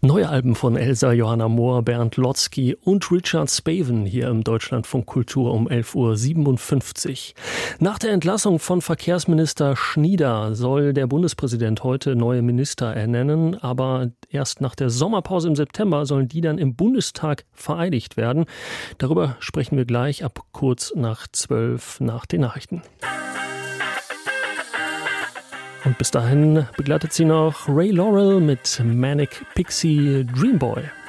Neue Alben von Elsa Johanna Mohr, Bernd Lotzky und Richard Spaven hier im Deutschlandfunk Kultur um 11.57 Uhr. Nach der Entlassung von Verkehrsminister Schnieder soll der Bundespräsident heute neue Minister ernennen, aber erst nach der Sommerpause im September sollen die dann im Bundestag vereidigt werden. Darüber sprechen wir gleich ab kurz nach 12 nach den Nachrichten. Und bis dahin begleitet sie noch Ray Laurel mit Manic Pixie Dream Boy.